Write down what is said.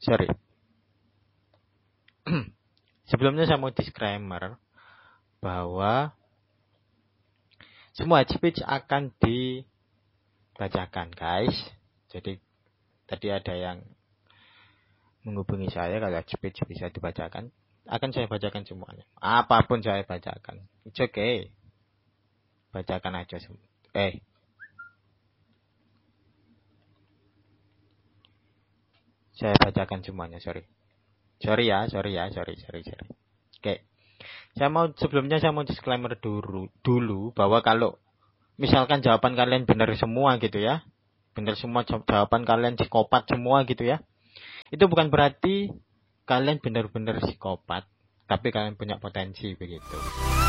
Sorry. Sebelumnya saya mau disclaimer bahwa semua speech akan dibacakan, guys. Jadi tadi ada yang menghubungi saya kalau speech bisa dibacakan. Akan saya bacakan semuanya. Apapun saya bacakan. It's okay. Bacakan aja semua. Saya bacakan semuanya, sorry. Sorry. Oke. Sebelumnya saya mau disclaimer dulu bahwa kalau misalkan jawaban kalian benar semua gitu ya. Benar semua jawaban kalian psikopat semua gitu ya. Itu bukan berarti kalian benar-benar psikopat, tapi kalian punya potensi begitu.